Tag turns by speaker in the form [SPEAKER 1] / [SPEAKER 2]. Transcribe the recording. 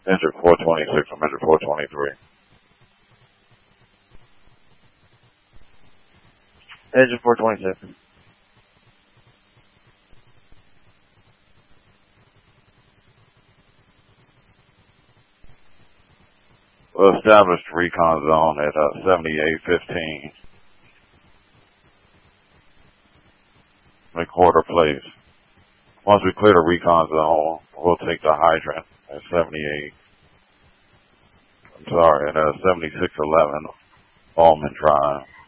[SPEAKER 1] Engine 426 from engine 423.
[SPEAKER 2] Engine 426.
[SPEAKER 1] We'll establish the recon zone at 7815. McWhorter Place. Once we clear the recon zone, we'll take the hydrant at 7611 Allman Drive.